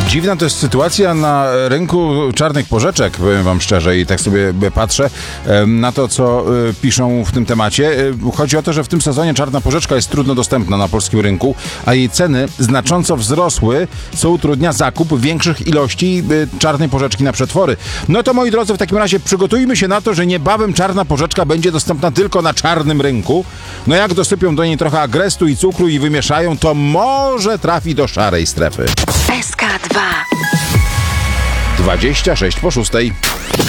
Dziwna to jest sytuacja na rynku czarnych porzeczek, powiem wam szczerze, i tak sobie patrzę na to, co piszą w tym temacie. Chodzi o to, że w tym sezonie czarna porzeczka jest trudno dostępna na polskim rynku, a jej ceny znacząco wzrosły, co utrudnia zakup większych ilości czarnej porzeczki na przetwory. No to, moi drodzy, w takim razie przygotujmy się na to, że niebawem czarna porzeczka będzie dostępna tylko na czarnym rynku. No jak dosypią do niej trochę agrestu i cukru i wymieszają, to może trafi do szarej strefy. SK2 26 po 6.